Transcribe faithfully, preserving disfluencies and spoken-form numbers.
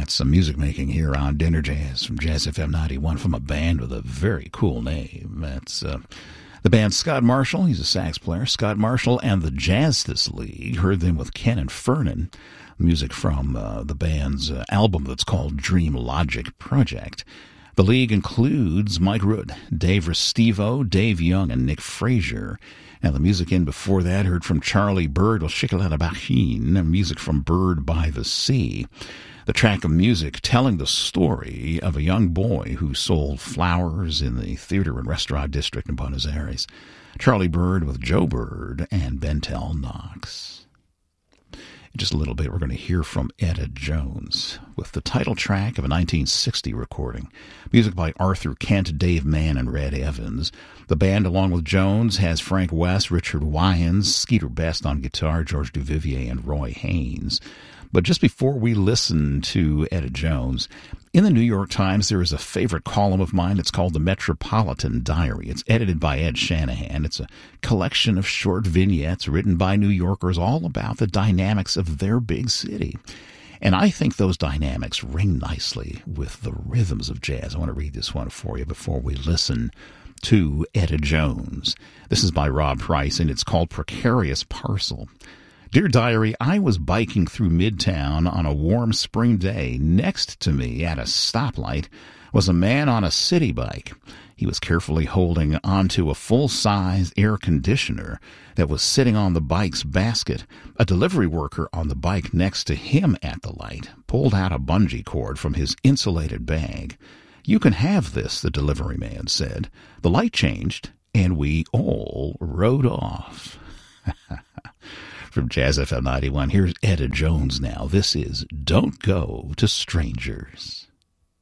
That's some music making here on Dinner Jazz from Jazz F M ninety-one from a band with a very cool name. That's uh, the band Scott Marshall. He's a sax player. Scott Marshall and the Jazzist League. Heard them with Ken and Fernan. Music from uh, the band's uh, album that's called Dream Logic Project. The League includes Mike Rood, Dave Restivo, Dave Young, and Nick Frazier. Now, the music in before that heard from Charlie Bird with Chicolata Bachin, music from Bird by the Sea. The track of music telling the story of a young boy who sold flowers in the theater and restaurant district in Buenos Aires. Charlie Bird with Joe Bird and Bentel Knox. In just a little bit, we're going to hear from Etta Jones with the title track of a nineteen sixty recording. Music by Arthur Kent, Dave Mann, and Red Evans. The band, along with Jones, has Frank West, Richard Wyans, Skeeter Best on guitar, George Duvivier, and Roy Haynes. But just before we listen to Etta Jones, in the New York Times, there is a favorite column of mine. It's called the Metropolitan Diary. It's edited by Ed Shanahan. It's a collection of short vignettes written by New Yorkers all about the dynamics of their big city. And I think those dynamics ring nicely with the rhythms of jazz. I want to read this one for you before we listen to Etta Jones. This is by Rob Price, and it's called Precarious Parcel. Dear Diary, I was biking through Midtown on a warm spring day. Next to me at a stoplight was a man on a city bike. He was carefully holding onto a full-size air conditioner that was sitting on the bike's basket. A delivery worker on the bike next to him at the light pulled out a bungee cord from his insulated bag. You can have this, the delivery man said. The light changed, and we all rode off. From Jazz F M ninety-one, here's Etta Jones now. This is Don't Go to Strangers.